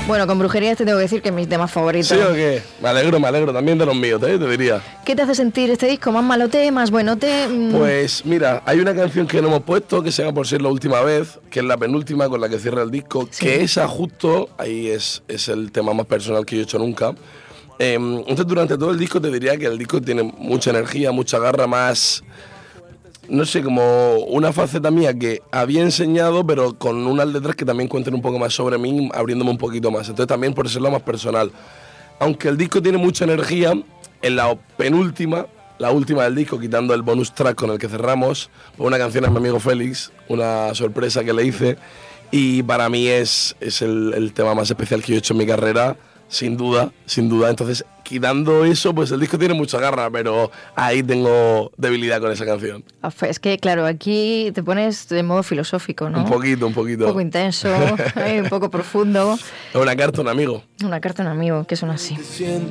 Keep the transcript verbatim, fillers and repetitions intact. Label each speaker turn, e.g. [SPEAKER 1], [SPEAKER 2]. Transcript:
[SPEAKER 1] Bueno, con Brujerías te tengo que decir que es mi tema favorito.
[SPEAKER 2] ¿Sí o qué? Me alegro, me alegro. También de los míos, ¿eh? Te diría.
[SPEAKER 1] ¿Qué te hace sentir este disco? ¿Más malote, más buenote? Mm.
[SPEAKER 2] Pues mira, hay una canción que no hemos puesto, que se llama Por ser la última vez, que es la penúltima con la que cierra el disco,
[SPEAKER 1] Sí.
[SPEAKER 2] que esa justo, ahí es, es el tema más personal que yo he hecho nunca. Eh, entonces durante todo el disco te diría que el disco tiene mucha energía, mucha garra, más... No sé, como una faceta mía que había enseñado, pero con unas letras que también cuenten un poco más sobre mí, abriéndome un poquito más. Entonces también por ser lo más personal. Aunque el disco tiene mucha energía, en la penúltima, la última del disco, quitando el bonus track con el que cerramos, una canción a mi amigo Félix, una sorpresa que le hice, y para mí es, es el, el tema más especial que yo he hecho en mi carrera, sin duda, sin duda. Entonces, quitando eso, pues el disco tiene mucha garra, pero ahí tengo debilidad con esa canción.
[SPEAKER 1] Es que, claro, aquí te pones de modo filosófico, ¿no?
[SPEAKER 2] Un poquito, un poquito.
[SPEAKER 1] Un poco intenso, un poco profundo.
[SPEAKER 2] Es una carta a un amigo.
[SPEAKER 1] Una carta a un amigo, que son así.